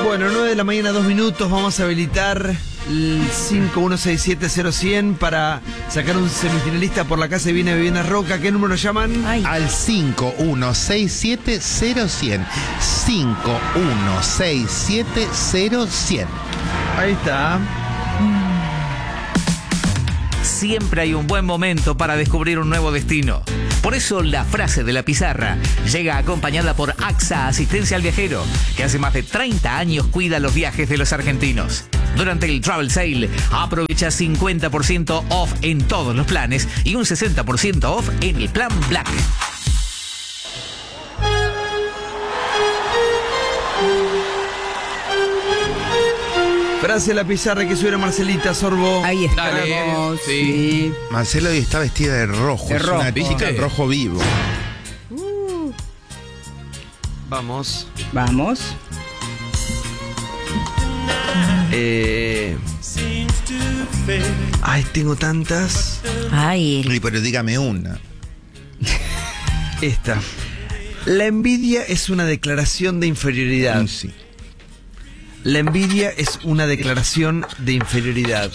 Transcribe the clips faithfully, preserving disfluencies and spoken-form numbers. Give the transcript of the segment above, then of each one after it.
Bueno, nueve de la mañana, dos minutos. Vamos a habilitar el cinco uno seis siete cero cien para sacar un semifinalista por la casa de Vivienda Vivienda Roca. ¿Qué número llaman? Ay. Al cinco uno seis siete cero cien. cinco uno seis siete cero cien. Ahí está. Siempre hay un buen momento para descubrir un nuevo destino. Por eso la frase de la pizarra llega acompañada por AXA Asistencia al Viajero, que hace más de treinta años cuida los viajes de los argentinos. Durante el Travel Sale, aprovecha cincuenta por ciento off en todos los planes y un sesenta por ciento off en el plan Black. Frase de la pizarra que suena Marcelita Sorbo. Ahí estamos. Dale, sí. Sí. Marcelo hoy está vestida de rojo. De es rojo. una chica en rojo vivo. Vamos. Vamos. Eh... Ay, tengo tantas. Ay, el- Y pero dígame una. Esta. La envidia es una declaración de inferioridad. Mm, Sí. La envidia es una declaración de inferioridad.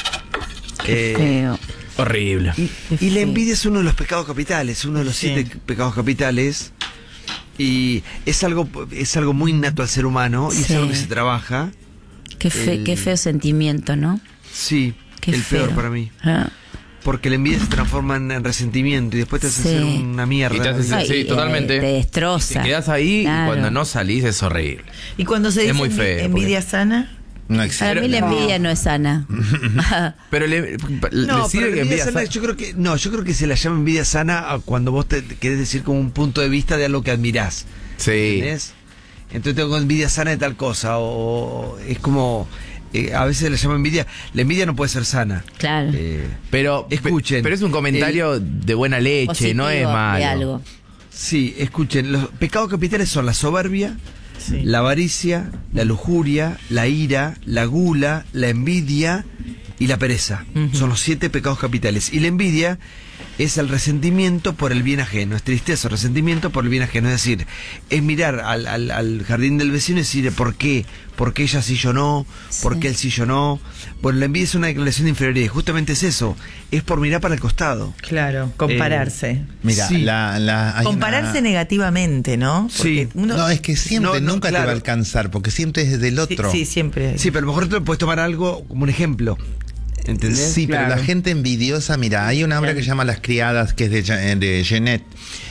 Eh, feo. Horrible. y la envidia es uno de los pecados capitales, uno de los siete pecados capitales. Y es algo, es algo muy innato al ser humano y es Sí. algo que se trabaja. Qué, fe- el- qué feo sentimiento, ¿no? Sí, Qué el feo. peor para mí. Ah. Porque la envidia se transforma en, en resentimiento y después te hace Sí. hacer una mierda. Y te hace- Ay, sí, eh, totalmente. te destroza. Te quedas ahí Claro. y cuando no salís es horrible. Y cuando se Es dice muy envi- feo, envidia sana, No existe. Para mí la envidia no es sana. Pero le, le No, sirve pero que envidia envidia sana, sa- yo creo que no, yo creo que se la llama envidia sana a cuando vos te querés decir como un punto de vista de algo que admirás. Sí. ¿Entendés? Entonces tengo envidia sana de tal cosa o es como eh, a veces la llama envidia. La envidia no puede ser sana. Claro. Eh, Pero, Escuchen, pero es un comentario de buena leche, Positivo no es de malo. algo. sí, escuchen, los pecados capitales son la soberbia, sí. la avaricia, la lujuria, la ira, la gula, la envidia y la pereza. Son los siete pecados capitales. Y la envidia es el resentimiento por el bien ajeno. Es tristeza, resentimiento por el bien ajeno. Es decir, es mirar al, al, al jardín del vecino y decir, ¿por qué? ¿Por qué ella sí, yo no? ¿Por Sí. qué él sí, yo no? Bueno, la envidia es una declaración de inferioridad. Y justamente es eso. Es por mirar para el costado. Claro, compararse. Mira, Sí. la, la, hay Compararse una- negativamente, ¿no? Sí. uno- No, es que siempre, No, no, nunca te claro. va a alcanzar, porque siempre es del sí, otro. sí, siempre. Sí, pero a lo mejor tú puedes tomar algo como un ejemplo. ¿Entendés? Sí, pero Claro. la gente envidiosa, mira, hay una obra que se llama Las Criadas, que es de, Ja- de Genet,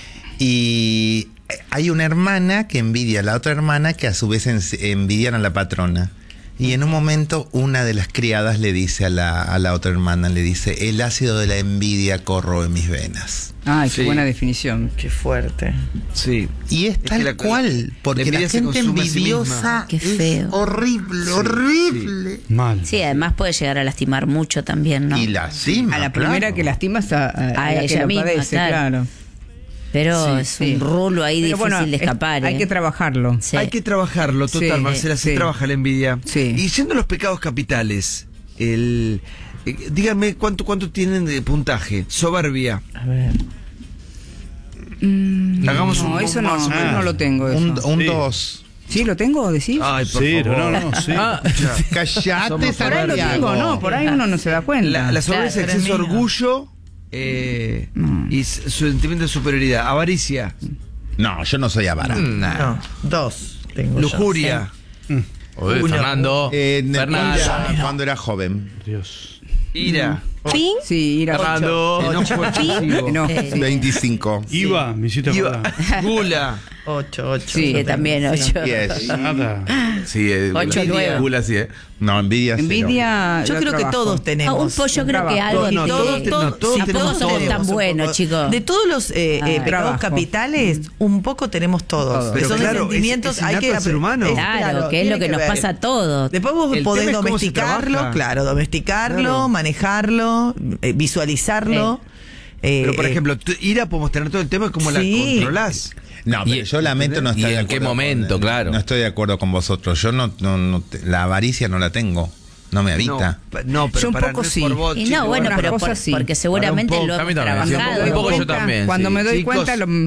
y hay una hermana que envidia a la otra hermana que a su vez en- envidian a la patrona. Y en un momento una de las criadas le dice a la, a la otra hermana, le dice, el ácido de la envidia corroe mis venas. Ay, Sí. qué buena definición. Qué fuerte. Sí. Y es Es que tal la- cual, porque la la, envidia se gente consume a sí envidiosa misma. Qué feo. es horrible, horrible. Mal. Sí, además puede llegar a lastimar mucho también, ¿no? Y lastima, A la primera claro. que lastimas a, a- a A la que ella lo misma, padece, claro. claro. Pero Sí, es sí. un rulo ahí Pero difícil bueno, de es- escapar. hay ¿eh? que trabajarlo. Sí. Hay que trabajarlo, total, Sí, Marcela, se sí. trabaja la envidia. Sí. Y yendo a los pecados capitales, el eh, díganme cuánto cuánto tienen de puntaje. Soberbia. A ver. Mm, Hagamos No, un eso poco no, más o yo menos. no lo tengo. Eso. Un, un sí. dos. ¿Sí lo tengo? ¿Decís? Ay, por Cero, favor. no, no, sí. Ah, Callate, Somos por ahí lo soberbios. tengo, no, por ahí uno no se da cuenta. La, la soberbia Claro, es exceso de pero es mío. orgullo eh, Mm. y s- su sentimiento de superioridad. Avaricia, No, yo no soy avara. nah. No, dos tengo yo. lujuria, Oye, Uno. Fernando. Eh, Fernando. cuando, cuando era joven. Dios. ira, ¿Ping? Sí, ir a Fernando. enojo excesivo, No, Eh, sí. veinticinco. Iba, me hiciste iva- gula, Ocho, ocho. Sí, yo que tengo. también ocho. Yes. Nada. Sí, eh, Ocho, Gula- nueve. Gula, sí, eh. No, envidia. cero. Envidia. Yo creo que trabajo. todos Ah, tenemos. un pollo creo que trabajo. algo No, tiene. todos te- no, todos Tampoco tenemos somos todo. tan un buenos, poco. chicos. De todos los eh, eh, Ah. pecados Trabajo. capitales, un poco tenemos todos. Todos. Pero Pero son claro, es- sentimientos, es hay innato que al ser humano. es- Claro, que es tiene lo que nos ver. pasa a todos. Después vos El podés tema es cómo se domesticarlo, trabaja. claro, domesticarlo, Claro. manejarlo, eh, visualizarlo. eh, Pero por eh, ejemplo, tú- ira podemos tener todo el tema, es como la Sí. controlás. No, pero Y- yo lamento no ¿y estar de en acuerdo. qué momento, con- claro? No estoy de acuerdo con vosotros. Yo no, no, no te- la avaricia no la tengo. No me habita. No, pa- no, pero Yo un para, poco no es sí. por vos, Y chicos. no, bueno, Otras pero cosas por- sí. porque seguramente Para un lo poco. hemos A mí también, sí, un trabajado. poco- un poco yo Cuenta, también, Cuando sí. me doy Chicos. cuenta, lo,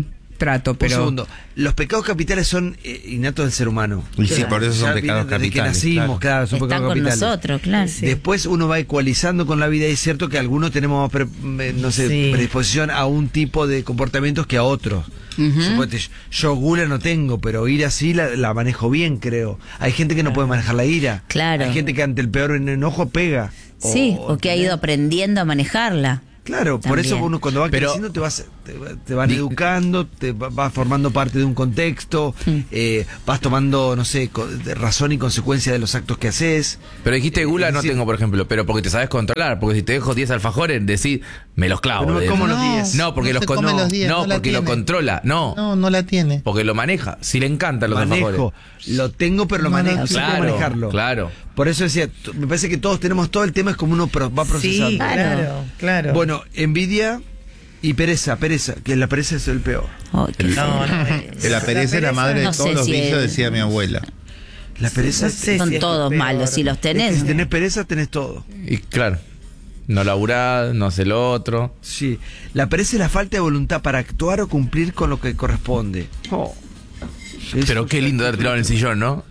trato, pero... Un segundo. Los pecados capitales son eh, innatos del ser humano. Y sí, por eso son Ya pecados vienen desde que capitales, nacimos, claro. claro, son Están pecados con capitales. nosotros, claro. Después uno va ecualizando con la vida y es cierto que algunos tenemos más pre- eh, no sé, Sí. predisposición a un tipo de comportamientos que a otros. Suponete, yo gula no tengo, pero ira sí la, la manejo bien, creo. Hay gente que no puede manejar la ira. Claro. Hay gente que ante el peor enojo pega. Sí, o que ha ido aprendiendo a manejarla. Claro, por eso También. uno cuando va Pero- creciendo te vas te, va- te van educando, te va- vas formando parte de un contexto, eh, vas tomando, no sé, co- de razón y consecuencia de los actos que haces. Pero dijiste gula Es no decir- tengo, por ejemplo, pero porque te sabes controlar. Porque si te dejo diez alfajores, decís, me los clavo. Pero no me de- como los No, diez. No, porque no los se con- come no, los diez, no, no la porque lo tiene. controla. No, No, no la tiene. porque lo maneja. Si le encantan los Manejo, alfajores. lo tengo, pero lo No, no, manejo, sé cómo claro, manejarlo. claro. Por eso decía, t- me parece que todos tenemos todo el tema, es como uno pro- va procesando. Sí, Claro. claro, claro. Bueno, envidia y pereza, pereza, que la pereza es el peor. Ay, qué feo. No, no. La pereza es la madre de no todos sé los si vicios, es- decía mi abuela. La pereza No sé Son si es todos peor. malos. Si los es que tenés. si tenés pereza, tenés todo. Y claro, no laburás, no hace lo otro. Sí, la pereza es la falta de voluntad para actuar o cumplir con lo que corresponde. Oh. Eso Pero qué es- lindo haber tirado en el sillón, ¿no?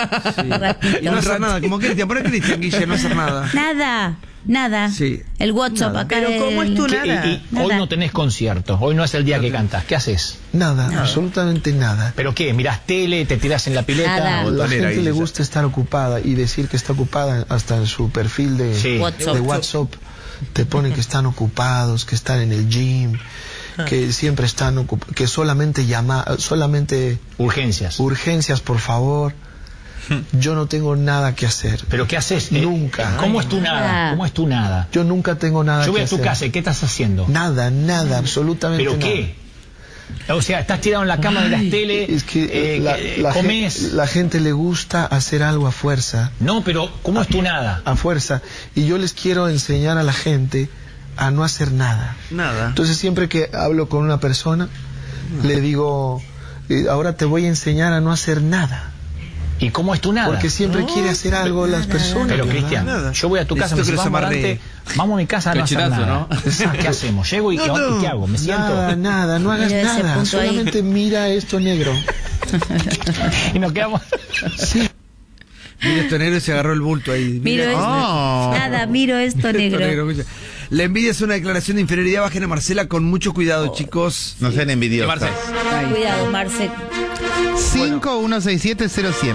Y no hacer nada, como Cristian, poné Cristian, Guille, no hacer nada. Nada, nada. Sí. El WhatsApp Nada. acá. Pero ¿cómo es tu del- nada? Y, y Nada. hoy no tenés concierto, hoy no es el día que cantás. ¿Qué haces? Nada, absolutamente nada. ¿Pero qué? ¿Mirás tele? ¿Te tirás en la pileta? Nada. ¿O La tonera gente ahí? le gusta estar ocupada y decir que está ocupada hasta en su perfil de, Sí. WhatsApp. de WhatsApp. Te ponen que están ocupados, que están en el gym, que siempre están ocupados, que solamente llama, solamente Urgencias. urgencias, por favor. Yo no tengo nada que hacer. ¿Pero qué haces? Eh, Nunca. ¿Cómo es tu nada? Ah. ¿Cómo es tu nada? Yo nunca tengo nada Yo voy que a tu hacer. casa y ¿qué estás haciendo? Nada, nada, absolutamente ¿Pero nada. qué? O sea, estás tirado en la cama de las tele, Es que eh, la, eh, la comes... gen- la gente le gusta hacer algo a fuerza. No, pero ¿cómo es tu nada? A fuerza. Y yo les quiero enseñar a la gente a no hacer nada. Nada. Entonces siempre que hablo con una persona, le digo, eh, ahora te voy a enseñar a no hacer nada. ¿Y cómo es tu nada? Porque siempre quiere hacer algo las personas. Pero ¿verdad? Cristian, Nada. yo voy a tu casa, me Necesito dices, que vamos los amarre. adelante, vamos a mi casa a no hacer Cachetazo, nada. ¿no? ¿Qué hacemos? Llego y, No, ¿qué, no. y ¿qué hago? ¿Me siento? Nada, nada, no hagas Mira ese nada. punto ahí. Solamente mira esto negro. Y nos quedamos... Sí. Mira esto negro y se agarró el bulto ahí. Miro Mira, esto. Oh. Nada, miro esto esto negro. negro, escucha. La envidia es una declaración de inferioridad. Bajen a Marcela con mucho cuidado, chicos. No sean envidiosos. Marce. Cuidado, Marce. cinco uno seis siete cero cien.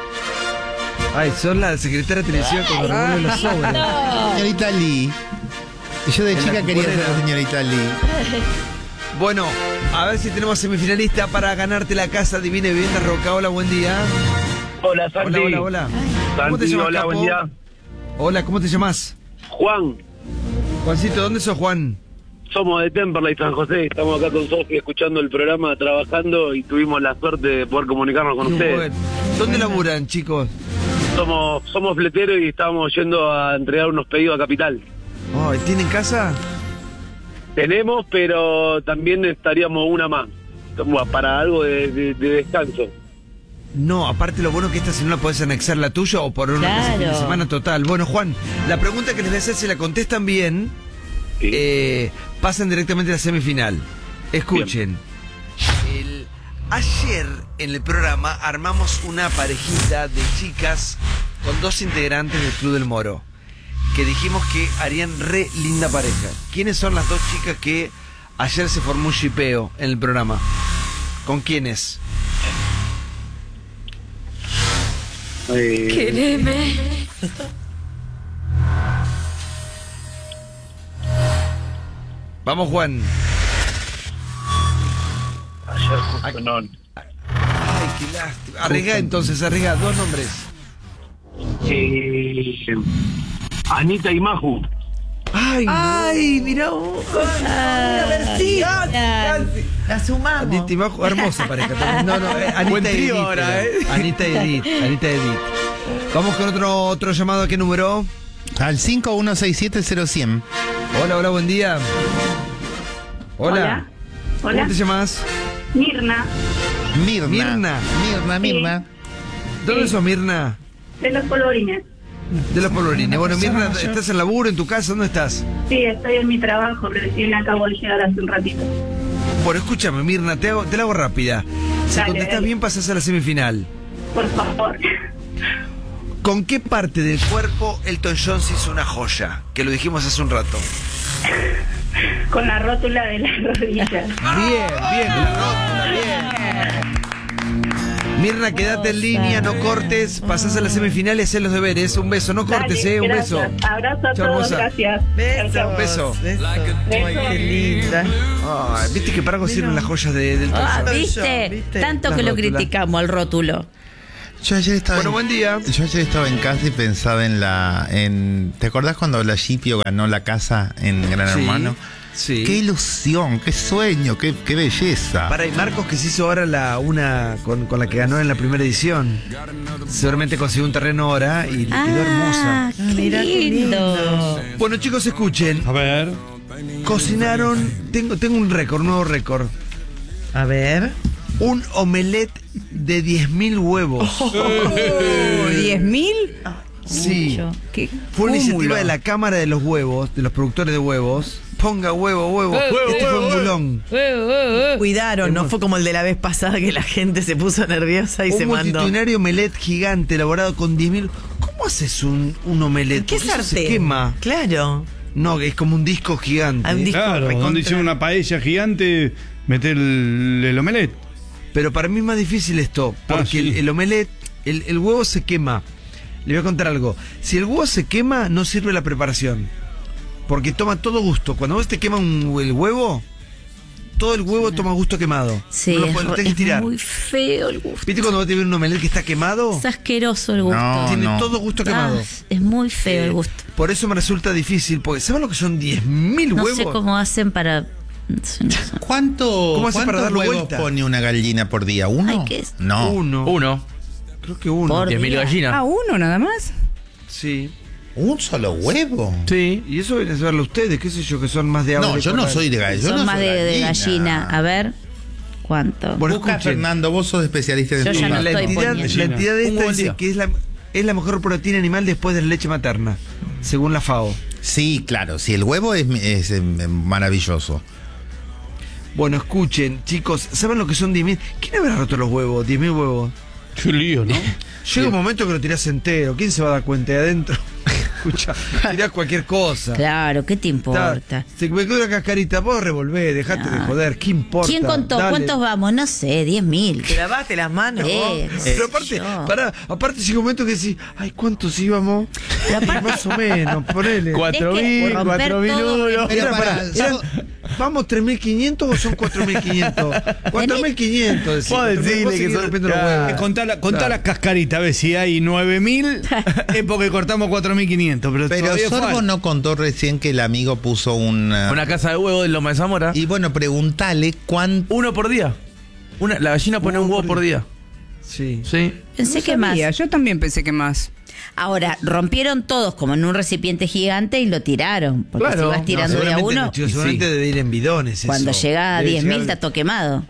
Ay, son la secretaria de televisión cuando revuelve los sobres. Señorita Lee. Y yo de En chica la quería ser cuponera. la señorita Lee. Bueno, a ver si tenemos semifinalista para ganarte la casa Divina y Vivienda Roca. Hola, buen día. Hola, Santi. Hola, hola, hola. ¿Cómo te Santi, llamas, hola, capo? buen día. Hola, ¿cómo te llamas? Juan, Juancito, ¿dónde sos, Juan? somos de Temperley, San José. Estamos acá con Sofi escuchando el programa, trabajando y tuvimos la suerte de poder comunicarnos con Qué ustedes. bueno. ¿Dónde laburan, chicos? Somos somos fleteros y estábamos yendo a entregar unos pedidos a Capital. Ay, ¿tienen casa? Tenemos, pero también estaríamos una más, como para algo de, de- de descanso. No, aparte lo bueno que esta si no la podés anexar la tuya o por una Claro. fin de semana total. Bueno, Juan, la pregunta que les voy a hacer, si la contestan bien, Sí. eh, pasan directamente a la semifinal. Escuchen. El- ayer en el programa armamos una parejita de chicas con dos integrantes del Club del Moro, que dijimos que harían re linda pareja. ¿Quiénes son las dos chicas que ayer se formó un shipeo en el programa? ¿Con quiénes? Eh, Vamos, Juan. ayer justo no. Ay, qué lástima. Arriesga entonces, arriesga. Dos nombres. Eh, Anita y Maju. Ay, Ay, mirá vos. A ver, sí. La sumamos. Anita y Majo, hermosa pareja también. No, no, eh, Anita Buen y trío Edith. ahora, era. ¿eh? Anita y Edith. Anita y Edith. Vamos con otro, otro llamado. ¿A qué número? Al cinco uno seis siete cero cien. Hola, hola, buen día. Hola. Hola. ¿Cómo Hola. te llamas? Mirna, Mirna. Mirna. Mirna, Mirna. ¿Dónde Sí. sos, Mirna? de los polvorines. De los polvorines. Bueno, Mirna, ¿estás en laburo, en tu casa? ¿Dónde estás? Sí, estoy en mi trabajo, recién acabo de llegar hace un ratito. Bueno, escúchame, Mirna, te, hago, te la hago rápida. Si Dale, contestás dale. bien, pasás a la semifinal. Por favor. ¿Con qué parte del cuerpo Elton John se hizo una joya? Que lo dijimos hace un rato. Con la rótula de las rodillas. Bien, bien, la rótula, bien. Mirna, quédate en línea, no cortes, pasás a la semifinal y hacés los deberes. Un beso, no cortes, Dale, eh, un gracias. beso. Abrazo a Chao, todos, hermosa. gracias. Besos. Chao, Un beso. Besos. Ay, qué linda. Ay, viste que para algo sirven las joyas de, del Ah, Elton John. ¿viste? ¿viste? Tanto La que lo rótula. criticamos al rótulo. Yo ayer estaba Bueno, en, buen día. Yo ayer estaba en casa y pensaba en la... En, ¿te acordás cuando la Shipio ganó la casa en Gran Sí, Hermano? sí. Qué ilusión, qué sueño, qué, qué belleza. Para, y Marcos que se hizo ahora la una con, con la que ganó en la primera edición. Seguramente consiguió un terreno ahora y le quedó hermosa. Ah, qué Mirá qué lindo. lindo. Bueno, chicos, escuchen. A ver. Cocinaron, tengo, tengo un récord, un nuevo récord. A ver. Un omelette de diez mil huevos. Oh, ¿diez mil? Sí. Mucho. ¿Qué Fue una iniciativa cúmulo. de la Cámara de los Huevos, de los productores de huevos. Ponga huevo, huevo. Este fue un bulón. Cuidaron, no fue como el de la vez pasada que la gente se puso nerviosa y Un se mandó. multitudinario omelette gigante elaborado con diez mil. ¿Cómo haces un, un omelette? ¿Qué Porque eso sartén? se quema. Claro. No, es como un disco gigante. Ah, un disco Claro, recontra- donde hicieron una paella gigante, meter el, el omelette. Pero para mí es más difícil esto, porque Ah, sí. el, el omelette, el, el huevo se quema. Le voy a contar algo. Si el huevo se quema, no sirve la preparación. Porque toma todo gusto. Cuando vos te quema un, el huevo, todo el huevo toma gusto quemado. Sí, no lo, es, podés- lo tenés es que tirar. muy feo el gusto. ¿Viste cuando vos te ves un omelette que está quemado? Es asqueroso el gusto. No, Tiene no. todo gusto Ah, quemado. es muy feo Eh, el gusto. Por eso me resulta difícil, porque ¿saben lo que son diez mil No huevos? sé cómo hacen para... no sé, no sé. ¿Cuánto, ¿Cómo hace para ¿Cuántos darlo huevos vuelta? pone una gallina por día? ¿Uno? Ay, ¿qué es? No. Uno. Uno. Creo que uno. Por diez mil día. gallinas. Ah, uno nada más. Sí. ¿Un solo huevo? Sí. Y eso viene a saberlo ustedes, qué sé yo, que son más de agua. No, yo no soy de gallina. Son más de, de gallina. A ver, ¿cuánto? Bueno, Busca, escuchen. Fernando, vos sos especialista en Yo tu ya no dato. la, estoy entidad, poniendo. la entidad de Un esta huevo al dice día. que es la, es la mejor proteína animal después de la leche materna, según la FAO. Sí, claro, sí, el huevo es, es, eh, maravilloso. Bueno, escuchen, chicos, ¿saben lo que son diez mil? ¿Quién habrá roto los huevos? diez mil huevos. Qué lío, ¿no? Llega un momento que lo tirás entero. ¿Quién se va a dar cuenta de adentro? Escucha, tirás cualquier cosa. Claro, ¿qué te importa? Está- Se me quedó una cascarita, vos revolvé, dejate de No. joder, ¿qué importa? ¿Quién contó? Dale. ¿Cuántos vamos? No sé, diez mil. Te lavaste las manos. Eh, vos. Pero aparte, yo. pará, aparte llega un momento que decís, ay, ¿cuántos íbamos? Pero aparte- Más o menos, ponele. Cuatro Tenés que mil, romper cuatro mil todo. uno. Pero Era, pará, pará, yo- eran- ¿vamos tres mil quinientos o son cuatro mil quinientos? cuatro mil quinientos, decís. Vos decirle Vos que seguís son- rompiendo los Claro. huevos. Contá la, contá Claro. la cascarita, a ver si hay nueve mil, es porque cortamos cuatro mil quinientos. Pero, Pero todavía Sorbo falta. no contó recién que el amigo puso una... Una casa de huevos en Loma de Zamora. Y bueno, preguntale cuánto... Uno por día. Una, la gallina pone Uno un huevo por por día. Sí. Sí. Pensé No que más. sabía, Yo también pensé que más. Ahora, rompieron todos como en un recipiente gigante y lo tiraron. Porque Claro. si vas No, tirando de a seguramente, uno, chicos, seguramente debe ir en bidones. cuando eso. llega a Debe diez mil llegar- está todo quemado.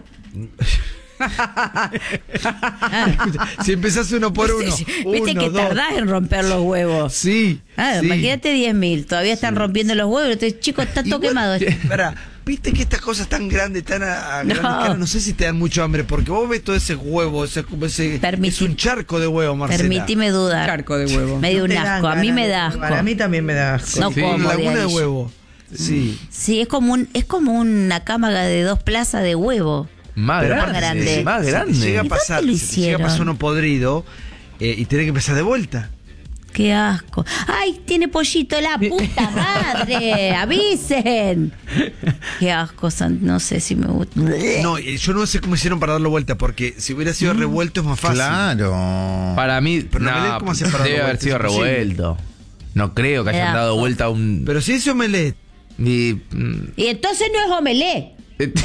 Escucha, si empezás uno por uno. Viste uno, que dos. tardás en romper los huevos. Sí. Ah, sí. imagínate diez mil, todavía están rompiendo los huevos. Entonces, chicos, está todo Igual, quemado. Pará, viste que estas cosas tan grandes, tan a, a No. grandes escala, no sé si te dan mucho hambre, porque vos ves todo ese huevo, ese, ese- Permití- es un charco de huevo, Marcela. Permitime dudar. Charco de huevo. Me dio No un te dan asco. A mí ganas me de da probar. asco. A mí también me da asco. No Sí. como de Laguna de ahí. huevo. Sí. Sí, es como un, es como una cámaga de dos plazas de huevo. Más Pero grande. aparte, grande. Más Si grande. te llega a ¿Y pasar, dónde lo si te llega a hicieron? pasar uno podrido eh, y tenés que empezar de vuelta. Qué asco. ¡Ay, tiene pollito la puta madre! ¡Avisen! Qué asco, San- no sé si me gusta. No, eh, yo no sé cómo hicieron para darlo vuelta, porque si hubiera sido revuelto es más fácil. Claro. Para mí, Pero no me no, des cómo hacer para debe darlo haber vuelta, sido es imposible. revuelto. No creo que Me hayan da dado asco. vuelta a un. Pero si ese omelette, y, mm, Y entonces no es omelé.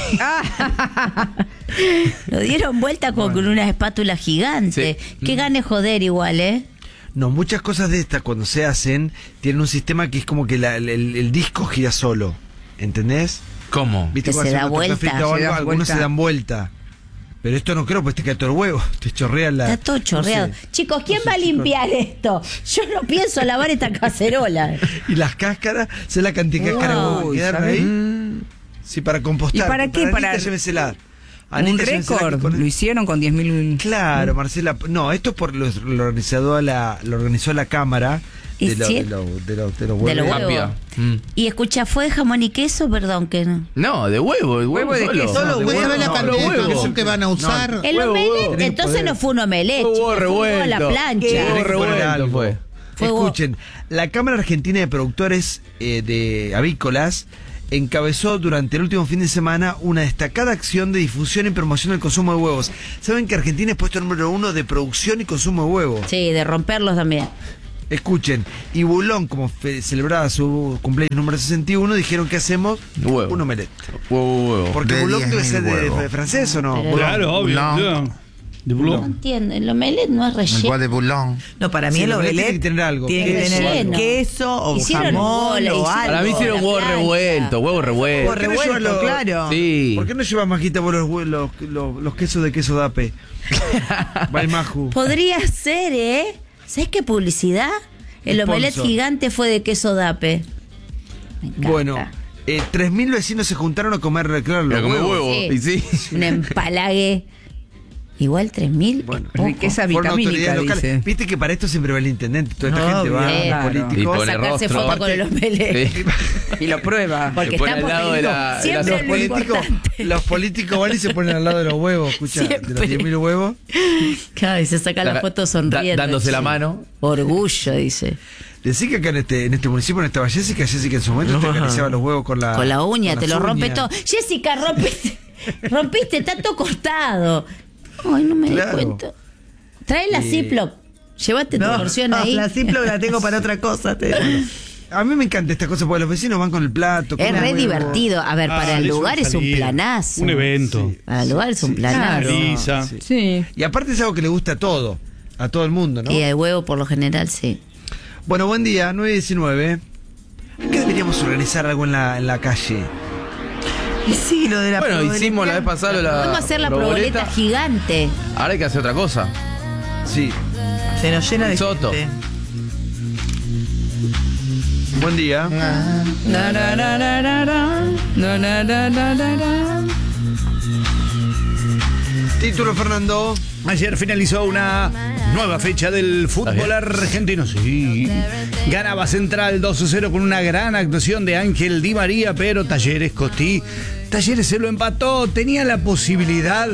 Lo dieron vuelta con, con una espátula gigante. Sí. Que gane joder igual, ¿eh? no, muchas cosas de estas cuando se hacen tienen un sistema que es como que la- el, el- el disco gira solo. ¿Entendés? ¿Cómo? ¿Viste Que cuando se hacen da una torta vuelta. frita o Se algo? da Algunos vuelta. se dan vuelta. Pero esto no creo, pues te cae todo el huevo. Te chorrea la. Está todo chorreado. no sé. Chicos, ¿quién No sé, va a chicos. limpiar esto? Yo no pienso lavar esta cacerola. Y las cáscaras, ¿sabes la cantidad de cáscaras de huevo que Uy, quedaron ¿sabés? ahí? Sí, para compostar. ¿Y para qué? Anita, Para- llévesela. Un Anita, llévesela récord. que con- Lo hicieron con diez mil. Claro, Marcela. No, esto es por lo, lo organizado la, lo organizó la Cámara de, Es lo- de, cierto. lo- de, lo- de los De huevos. los huevos. Rápida. Mm. Y escucha, ¿fue jamón y queso? Perdón, que no. No, de huevo, el huevo, Huevo de solo. queso. Solo de huevo, huevo, la no, cantidad de los huevos. queso que van a usar. El Huevo, omelette, huevo. entonces no fue un omelette. Huevo chico, fue un huevo a la revuelto. plancha. Huevo Tiene que poner revuelto algo. fue. Fue huevo. Escuchen, la Cámara Argentina de Productores eh, de Avícolas encabezó durante el último fin de semana una destacada acción de difusión y promoción del consumo de huevos. Saben que Argentina es puesto número uno de producción y consumo de huevos. Sí, de romperlos también. Escuchen, y Bulón, como fe- celebraba su cumpleaños número sesenta y uno, dijeron que hacemos Huevo. un omelette. Huevo, huevo. Porque De Bulón diez debe mil ser de, huevos. de francés o no. Pero- Boulogne. Claro, obvio. Boulogne. Boulogne. De No Boulogne. entiendo, el omelette no es El relleno. bois de Boulogne. No, para mí Sí, el el omelette omelette tiene que tener algo. tiene que Queso. tener Relleno. queso o Hicieron jamón bola, o hicieron- algo. Para mí hicieron la huevo plancha. revuelto, huevo revuelto. ¿Por qué no revuelto, llevan los- claro. Sí. ¿Por qué no llevas majita por los, hue- los, los, los quesos de queso dape? Baimaju. Podría ser, ¿eh? ¿Sabes qué publicidad? El Sponsor. omelette gigante fue de queso dape. Me encanta. Bueno, eh, tres mil vecinos se juntaron a comer, claro, los Pero como huevos. huevo. Y sí. Un empalague. Igual tres mil. Bueno, Riqueza fueron vitamínica, autoridades locales. dice. Viste que para esto siempre va el intendente. Toda esta Obvio. gente va, Eh, los claro. Y políticos. pone Sacarse rostro. foto con el omelette. Sí. Y lo prueba. Porque Se pone estamos al lado de la- de siempre la- lo Los políticos, importante. los políticos van y se ponen al lado de los huevos, escucha, de los Siempre. diez mil huevos. Claro, y se saca la Da- foto da- sonriendo. dándose la Sí. mano. Orgullo, dice. Decí que acá en este, en este municipio no estaba Jessica, Jessica en su momento te acariciaba los huevos con la Con la uña, con te las lo rompe uñas. todo. Jessica, rompiste. rompiste, está todo cortado. Ay, no me Claro. di cuenta. Trae la Eh, Ziploc. Llévate tu No, porción no, ahí. la Ziploc la tengo para otra cosa. te- A mí me encanta esta cosa porque los vecinos van con el plato. Es comen re huevo. divertido. A ver, Ah, para el es una lugar es un salida, planazo. Un evento. Para el lugar es un planazo. Lisa. Sí. Sí. Y aparte es algo que le gusta a todo, a todo el mundo, ¿no? Y el huevo, por lo general, sí. Bueno, buen día, nueve diecinueve. ¿Qué deberíamos organizar algo en la, en la calle? Y sí, lo de la Bueno, proboleta. hicimos la vez pasada la. Podemos hacer la proboleta gigante. Ahora hay que hacer otra cosa. Sí. Se nos llena de Soto. gente. Buen día. Na, na, na, na, na, na. Na, na, na, na, na, na. Título, Fernando. Ayer finalizó una nueva fecha del fútbol bien? argentino. Sí. Ganaba Central dos a cero con una gran actuación de Ángel Di María, pero Talleres Costí. Talleres se lo empató, tenía la posibilidad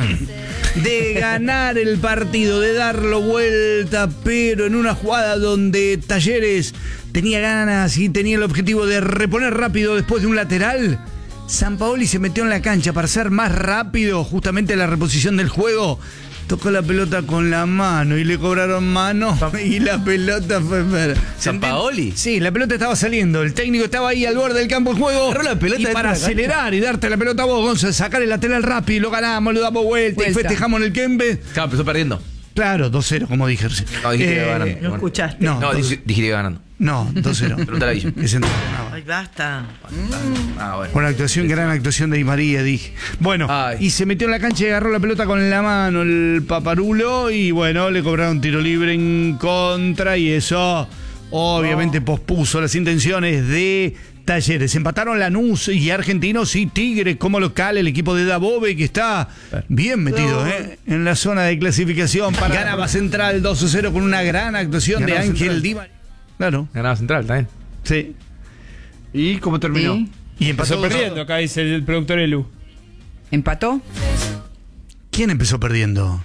de ganar el partido, de darlo vuelta, pero en una jugada donde Talleres tenía ganas y tenía el objetivo de reponer rápido después de un lateral, Sampaoli se metió en la cancha para ser más rápido, justamente la reposición del juego. Tocó la pelota con la mano y le cobraron mano y la pelota fue para... ¿Sampaoli? Sí, la pelota estaba saliendo, el técnico estaba ahí al borde del campo de juego. Agarró la pelota y dentro para de la cancha. acelerar y darte la pelota a vos, Gonzalo, sacar el lateral rápido y lo ganamos, lo damos vuelta, y Vuelta. festejamos en el Kembe. Claro, empezó perdiendo. Claro, dos cero, como dije recién. No, dijiste que Eh, iba ganando. No escuchaste. No, No, dos- dije dijiste que iba ganando. no, dos cero. Pregúntale a Guillo. Es en- ah, Ay, basta. Ah, bueno. Una actuación, gran actuación de Di María, dije. Bueno, Ay. y se metió en la cancha y agarró la pelota con la mano el Paparulo y bueno, le cobraron tiro libre en contra y eso obviamente pospuso las intenciones de Talleres. Empataron Lanús y Argentinos y Tigre como local, el equipo de Dabove que está bien metido ¿eh? en la zona de clasificación. Para... Ganaba Central dos a cero con una gran actuación Ganaba de Ángel Central. Di María. Claro, Ganaba Central también. sí. ¿Y cómo terminó? Sí. Y empezó Empezó perdiendo, acá dice el productor Elu. ¿Empató? ¿Quién empezó perdiendo?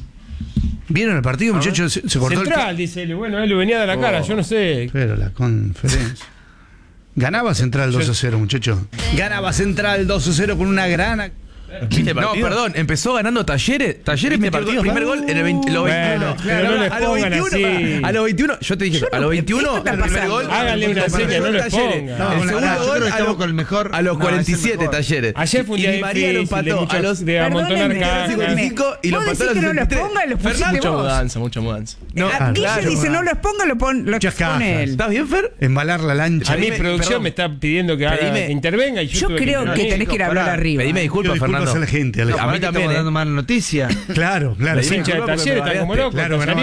¿Vieron el partido, muchachos? Se, se cortó Central, el... dice Elu. Bueno, Elu venía de la cara, yo no sé. Pero la conferencia. Ganaba Central dos a cero, muchachos. Ganaba Central dos a cero con una gran... ¿Viste el No, partido? perdón, empezó ganando Talleres. Talleres ¿Viste metió el partido? primer gol en el veinte, los Bueno, veintiuno. pero no les a los pongan veintiuno, así. pará, a los veintiuno, yo te dije, Yo a no- los veintiuno, ¿qué está el primer pasando? gol. Háganle una el seña, primer no gol les Talleres. pongan. No, El bueno, segundo pará, yo creo gol que a estamos los, con el mejor. a los No, es el cuarenta y siete mejor. Talleres. Ayer fue un Y día Di María lo difícil, de empató muchos- a los de amontonar Perdónenme, cajas. perdónenme. cincuenta y cinco y lo ¿Vos empató a decís los que no los sesenta y tres. ponga y los pusiste Fernando, vos? mudanza, mucha mudanza. No, Ah, Guille claro. dice no los ponga, lo, pon, lo Muchas pone cajas. él. ¿Estás bien, Fer? Embalar la lancha. A mí Pedime- producción perdón. me está pidiendo que, haga, Pedime- que intervenga y yo, Yo tuve creo que intervenir. tenés que ir a hablar pará, arriba. Pedime disculpas, Pido disculpas Fernando. a la gente, No, Alejandro. a mí para mí también, estamos ¿eh? dando mala noticia. Claro, claro. Los sí. hinchas de disculpa porque Talleres me están como bardeaste. locos. Claro, están ganaba saliendo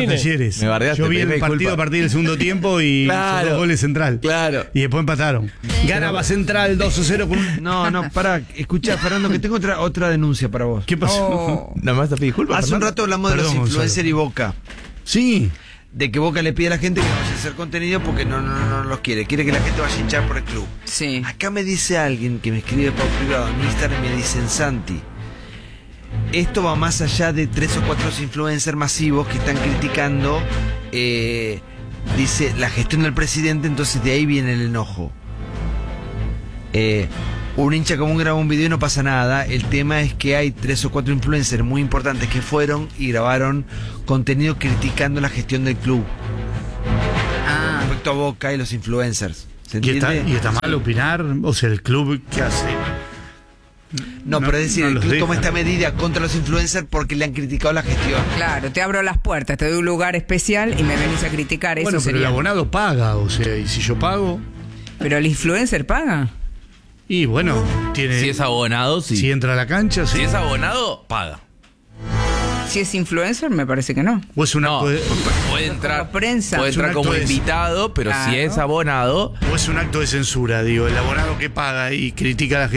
Talleres. Me bardeaste, Yo vi el pedime partido disculpa. a partir del segundo tiempo y Claro. hizo dos goles Central. Claro. Y después empataron. Ganaba Central dos a cero con un... No, no, pará. Escucha, Fernando, que tengo otra, otra denuncia para vos. ¿Qué pasó? Oh. Nada más te pido disculpas. Hace un Fernando. rato hablamos de Perdón, los Gonzalo. influencers y Boca. Sí. De que Boca le pide a la gente que no vaya a hacer contenido porque no, no, no, no los quiere. Quiere que la gente vaya a hinchar por el club. Sí. Acá me dice alguien que me escribe por privado en Instagram y me dicen, Santi, esto va más allá de tres o cuatro influencers masivos que están criticando, eh, dice, la gestión del presidente, entonces de ahí viene el enojo. Eh, un hincha común graba un video y no pasa nada. El tema es que hay tres o cuatro influencers muy importantes que fueron y grabaron contenido criticando la gestión del club. Ah. Respecto a Boca y los influencers. ¿Se ¿Y está, entiende? ¿Y está mal opinar? O sea, el club, ¿qué hace? No, No, pero es decir, no el los club toma dejan. esta medida contra los influencers porque le han criticado la gestión. Claro, te abro las puertas, te doy un lugar especial y me venís a criticar. Eso Bueno, pero sería. el abonado paga, o sea, y si yo pago... Pero el influencer paga. Y bueno, tiene... Si es abonado, sí. Si entra a la cancha, sí. Si es abonado, paga. Si es influencer, me parece que no. O es un No, acto de, puede entrar, Como prensa. puede Es un entrar acto como de- invitado, pero si Claro. es abonado, o es un acto de censura, digo, el abonado que paga y critica a la gente.